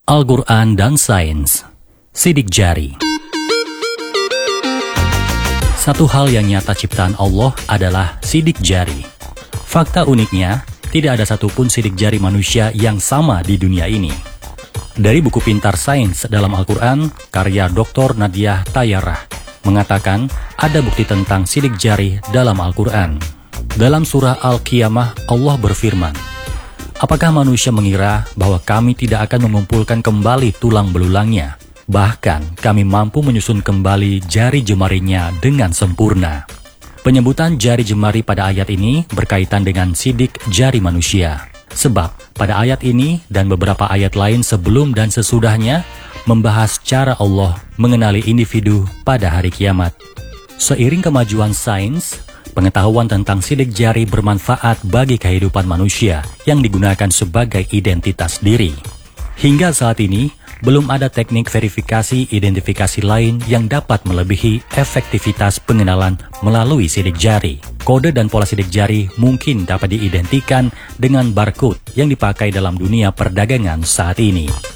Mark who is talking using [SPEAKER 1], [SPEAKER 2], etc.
[SPEAKER 1] Al-Quran dan Sains. Sidik jari. Satu hal yang nyata ciptaan Allah adalah sidik jari. Fakta uniknya, tidak ada satupun sidik jari manusia yang sama di dunia ini. Dari buku Pintar Sains dalam Al-Quran, karya Dr. Nadia Tayyarah, mengatakan ada bukti tentang sidik jari dalam Al-Quran. Dalam surah Al-Qiyamah, Allah berfirman, "Apakah manusia mengira bahwa kami tidak akan mengumpulkan kembali tulang belulangnya? Bahkan kami mampu menyusun kembali jari jemarinya dengan sempurna." Penyebutan jari jemari pada ayat ini berkaitan dengan sidik jari manusia. Sebab pada ayat ini dan beberapa ayat lain sebelum dan sesudahnya membahas cara Allah mengenali individu pada hari kiamat. Seiring kemajuan sains, pengetahuan tentang sidik jari bermanfaat bagi kehidupan manusia yang digunakan sebagai identitas diri. Hingga saat ini, belum ada teknik verifikasi identifikasi lain yang dapat melebihi efektivitas pengenalan melalui sidik jari. Kode dan pola sidik jari mungkin dapat diidentikan dengan barcode yang dipakai dalam dunia perdagangan saat ini.